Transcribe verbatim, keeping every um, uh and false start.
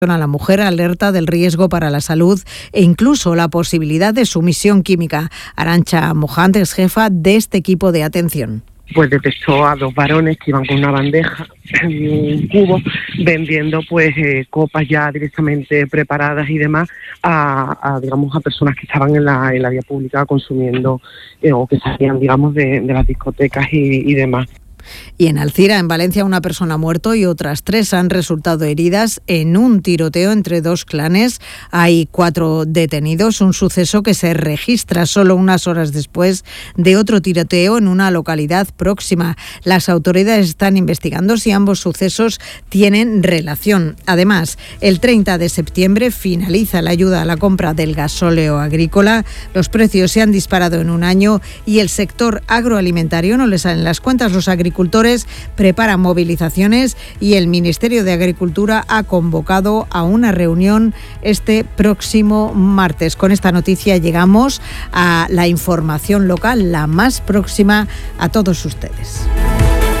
a la mujer, alerta del riesgo para la salud e incluso la posibilidad de sumisión química. Arantxa Mojant es jefa de este equipo de atención. Pues detectó a dos varones que iban con una bandeja y un cubo vendiendo pues eh, copas ya directamente preparadas y demás a, a digamos a personas que estaban en la, en la vía pública consumiendo eh, o que salían digamos de, de las discotecas y, y demás. Y en Alcira, en Valencia, una persona ha muerto y otras tres han resultado heridas en un tiroteo entre dos clanes. Hay cuatro detenidos, un suceso que se registra solo unas horas después de otro tiroteo en una localidad próxima. Las autoridades están investigando si ambos sucesos tienen relación. Además, el treinta de septiembre finaliza la ayuda a la compra del gasóleo agrícola. Los precios se han disparado en un año y el sector agroalimentario no le salen las cuentas. Los agricultores Agricultores preparan movilizaciones y el Ministerio de Agricultura ha convocado a una reunión este próximo martes. Con esta noticia llegamos a la información local, la más próxima a todos ustedes.